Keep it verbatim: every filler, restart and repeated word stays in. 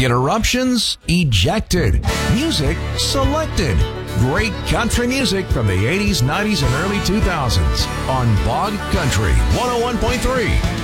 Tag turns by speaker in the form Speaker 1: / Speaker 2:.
Speaker 1: Interruptions ejected. Music selected. Great country music from the eighties, nineties, and early two thousands on Bog Country one oh one point three.